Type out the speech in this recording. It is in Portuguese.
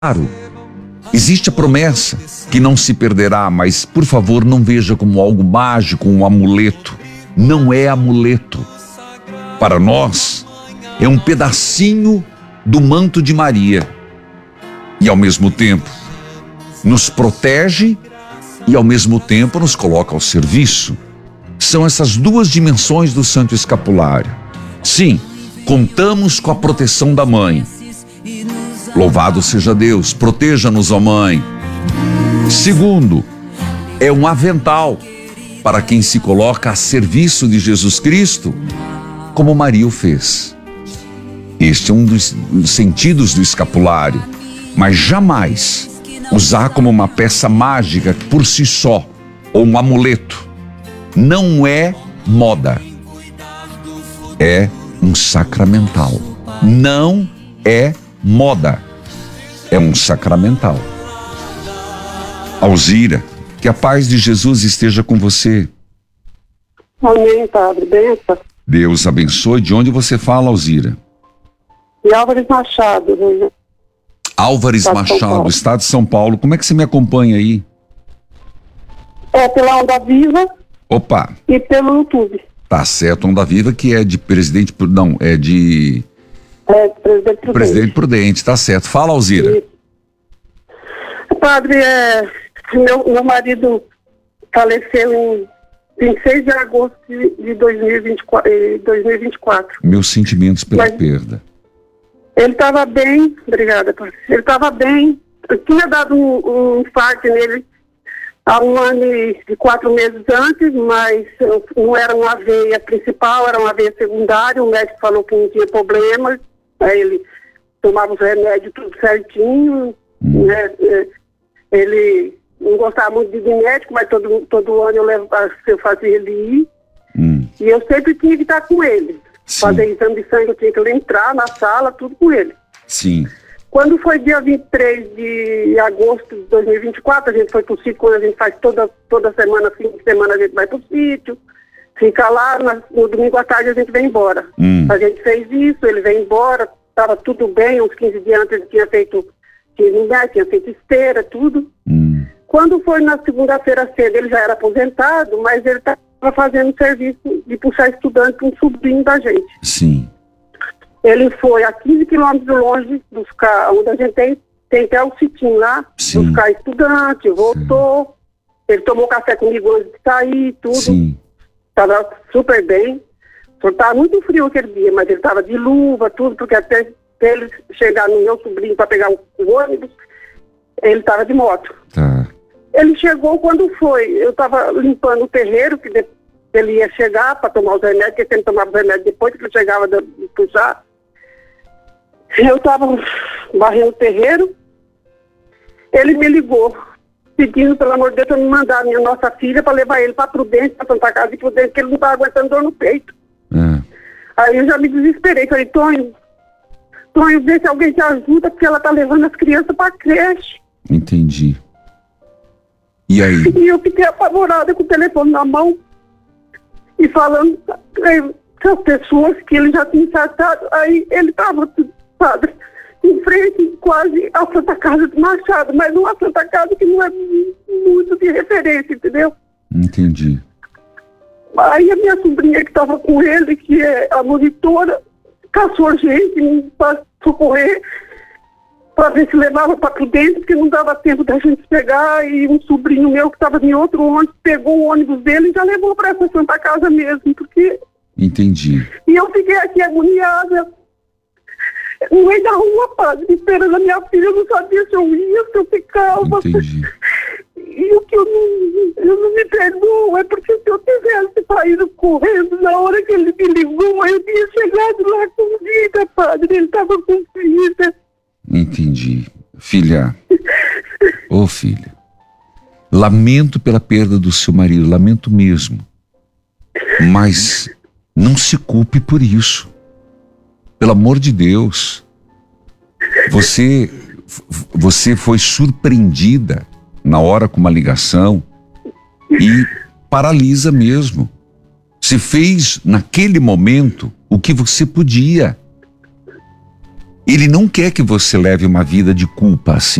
Claro, existe a promessa que não se perderá, mas por favor não veja como algo mágico, um amuleto. Não é amuleto. Para nós, é um pedacinho do manto de Maria. E ao mesmo tempo, nos protege e ao mesmo tempo nos coloca ao serviço. São essas duas dimensões do Santo Escapulário. Sim, contamos com a proteção da Mãe. Louvado seja Deus, proteja-nos, ó Mãe. Segundo, é um avental para quem se coloca a serviço de Jesus Cristo, como Maria o fez. Este é um dos sentidos do escapulário, mas jamais usar como uma peça mágica por si só, ou um amuleto. Não é moda, é um sacramental. Não é moda, é um sacramental. Alzira, que a paz de Jesus esteja com você. Amém, Padre. Benção. Deus abençoe. De onde você fala, Alzira? De Álvares Machado. Né? Álvares Machado, estado de São Paulo. Como é que você me acompanha aí? É pela Onda Viva. Opa. E pelo YouTube. Tá certo, Onda Viva, que é de Presidente... Não, é de... Presidente Prudente. Presidente Prudente, tá certo. Fala, Alzira. E... Padre, meu marido faleceu em 26 de agosto de 2024. Meus sentimentos pela perda. Ele estava bem, obrigada, Padre. Ele estava bem. Eu tinha dado um infarto nele há 1 ano e 4 meses antes, mas não era uma veia principal, era uma veia secundária. O médico falou que não tinha problema. Aí ele tomava os remédios tudo certinho. Né? Ele não gostava muito de ir médico, mas todo ano eu fazia ele ir. E eu sempre tinha que estar com ele. Sim. Fazer exame de sangue, eu tinha que entrar na sala, tudo com ele. Sim. Quando foi dia 23 de agosto de 2024, a gente foi pro sítio, quando a gente faz toda semana, fim de semana, a gente vai pro sítio, fica lá, no domingo à tarde a gente vem embora. A gente fez isso, ele veio embora, estava tudo bem, uns 15 dias antes ele tinha feito esteira, tudo. Quando foi na segunda-feira cedo, ele já era aposentado, mas ele estava fazendo serviço de puxar estudante para um sobrinho da gente. Sim. Ele foi a 15 quilômetros longe buscar, onde a gente tem até o sitinho lá, Sim. buscar estudante, voltou. Sim. Ele tomou café comigo antes de sair, tudo. Sim. Estava super bem. Só estava muito frio aquele dia, mas ele estava de luva, tudo, porque até ele chegar no meu sobrinho para pegar o ônibus, ele estava de moto. Tá. Ele chegou quando foi. Eu estava limpando o terreiro, que ele ia chegar para tomar os remédios, porque ele tomava os remédios depois que ele chegava de puxar. Eu estava varrendo o terreiro. Ele me ligou, pedindo, pelo amor de Deus, para me mandar a nossa filha para levar ele para Prudente, para Santa Casa de Prudente, que ele não estava aguentando dor no peito. Aí eu já me desesperei. Falei, Tonho, vê se alguém te ajuda, porque ela está levando as crianças para a creche. Entendi. E aí? E eu fiquei apavorada com o telefone na mão e falando com as pessoas que ele já tinha tratado. Aí ele estava, Padre, em frente quase à Santa Casa de Machado, mas uma Santa Casa que não é muito de referência, entendeu? Entendi. Aí a minha sobrinha que estava com ele, que é a monitora, caçou gente para socorrer, para ver se levava para Prudente, porque não dava tempo da gente pegar, e um sobrinho meu que estava em outro ônibus, pegou o ônibus dele e já levou para essa Santa Casa mesmo, porque... Entendi. E eu fiquei aqui agoniada, no meio da rua, Padre, esperando a minha filha, eu não sabia se eu ia, se eu ficava. Entendi. E o que eu não me perdoo é porque se eu tivesse saído correndo na hora que ele me ligou, eu tinha chegado lá com vida, Padre, ele estava com vida. Entendi. Filha, filha, lamento pela perda do seu marido, lamento mesmo, mas não se culpe por isso, pelo amor de Deus. Você foi surpreendida na hora com uma ligação e paralisa mesmo. Você fez naquele momento o que você podia. Ele não quer que você leve uma vida de culpa assim.